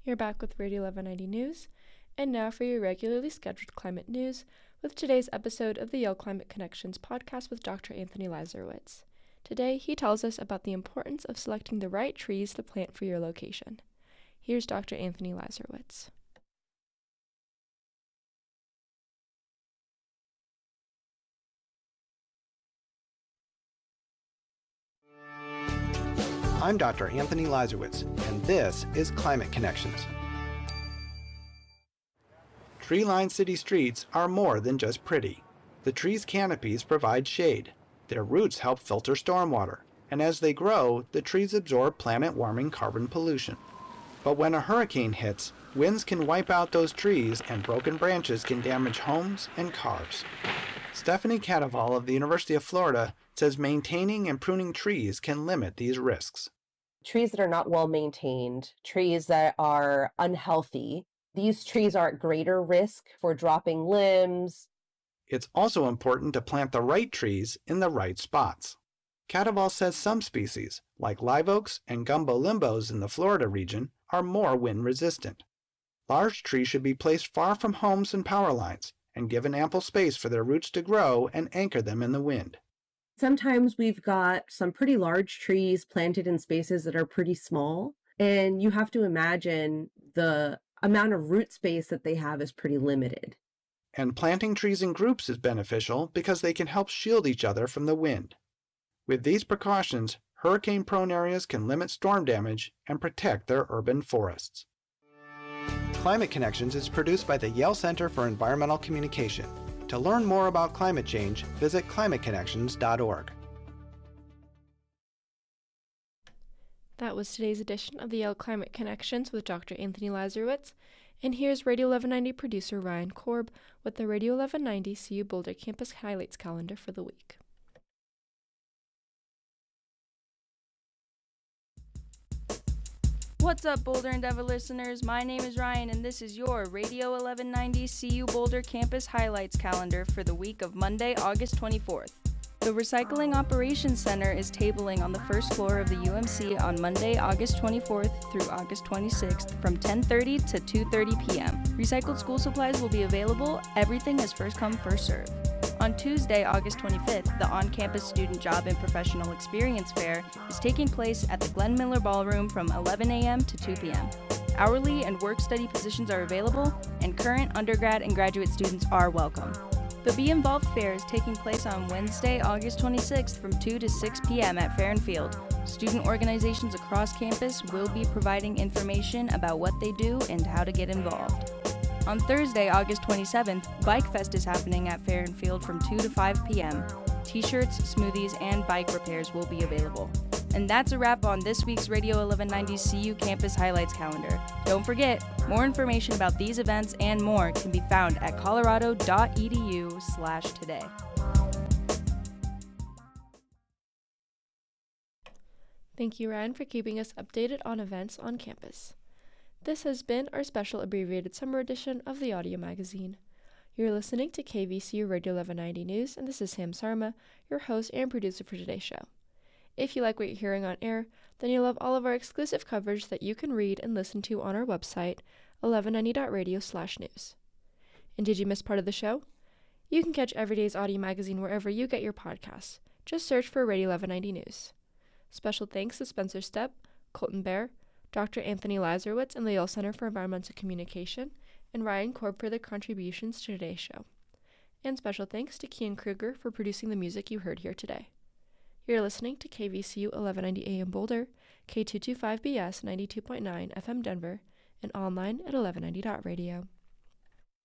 You're back with Radio 1190 News, and now for your regularly scheduled climate news with today's episode of the Yale Climate Connections podcast with Dr. Anthony Lazarowitz. Today, he tells us about the importance of selecting the right trees to plant for your location. Here's Dr. Anthony Lazarowitz. I'm Dr. Anthony Lazarowitz, and this is Climate Connections. Tree-lined city streets are more than just pretty. The trees' canopies provide shade. Their roots help filter stormwater, and as they grow, the trees absorb planet-warming carbon pollution. But when a hurricane hits, winds can wipe out those trees and broken branches can damage homes and cars. Stephanie Cadaval of the University of Florida says maintaining and pruning trees can limit these risks. Trees that are not well maintained, trees that are unhealthy, these trees are at greater risk for dropping limbs. It's also important to plant the right trees in the right spots. Cadaval says some species, like live oaks and gumbo limbos in the Florida region, are more wind resistant. Large trees should be placed far from homes and power lines and given ample space for their roots to grow and anchor them in the wind. Sometimes we've got some pretty large trees planted in spaces that are pretty small, and you have to imagine the amount of root space that they have is pretty limited. And planting trees in groups is beneficial because they can help shield each other from the wind. With these precautions, hurricane-prone areas can limit storm damage and protect their urban forests. Climate Connections is produced by the Yale Center for Environmental Communication. To learn more about climate change, visit climateconnections.org. That was today's edition of the Yale Climate Connections with Dr. Anthony Lazarowitz, and here's Radio 1190 producer Ryan Korb with the Radio 1190 CU Boulder Campus Highlights calendar for the week. What's up, Boulder Endeavor listeners? My name is Ryan, and this is your Radio 1190 CU Boulder Campus Highlights calendar for the week of Monday, August 24th. The Recycling Operations Center is tabling on the first floor of the UMC on Monday, August 24th through August 26th from 10:30 to 2:30 p.m. Recycled school supplies will be available. Everything is first come, first serve. On Tuesday, August 25th, the on-campus Student Job and Professional Experience Fair is taking place at the Glenn Miller Ballroom from 11 a.m. to 2 p.m. Hourly and work-study positions are available, and current undergrad and graduate students are welcome. The Be Involved Fair is taking place on Wednesday, August 26th from 2 to 6 p.m. at Fair and Field. Student organizations across campus will be providing information about what they do and how to get involved. On Thursday, August 27th, Bike Fest is happening at Fair and Field from 2 to 5 p.m. T-shirts, smoothies, and bike repairs will be available. And that's a wrap on this week's Radio 1190 CU Campus Highlights calendar. Don't forget, more information about these events and more can be found at colorado.edu/today. Thank you, Ryan, for keeping us updated on events on campus. This has been our special abbreviated summer edition of the audio magazine. You're listening to KVCU Radio 1190 News, and this is Sam Sarma, your host and producer for today's show. If you like what you're hearing on air, then you'll love all of our exclusive coverage that you can read and listen to on our website, 1190.radio/news. And did you miss part of the show? You can catch every day's audio magazine wherever you get your podcasts. Just search for Radio 1190 News. Special thanks to Spencer Stepp, Colton Bear, Dr. Anthony Lazarowitz and the Yale Center for Environmental Communication, and Ryan Korb for their contributions to today's show. And special thanks to Kian Kruger for producing the music you heard here today. You're listening to KVCU 1190 AM Boulder, K225BS 92.9 FM Denver, and online at 1190.radio.